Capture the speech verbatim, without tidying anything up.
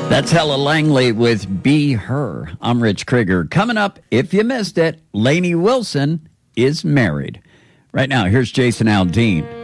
That's Hella Langley with Be Her. I'm Rich Krieger. Coming up, if you missed it, Lainey Wilson is married. Right now, here's Jason Aldean.